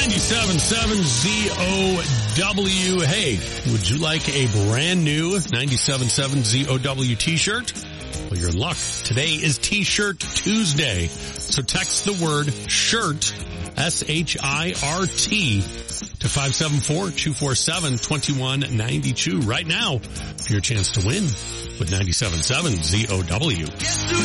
97.7 ZOW. Hey, would you like a brand new 97.7 ZOW t-shirt? Well, you're in luck. Today is T-Shirt Tuesday. So text the word SHIRT, S-H-I-R-T, to 574-247-2192 right now for your chance to win with 97.7 ZOW.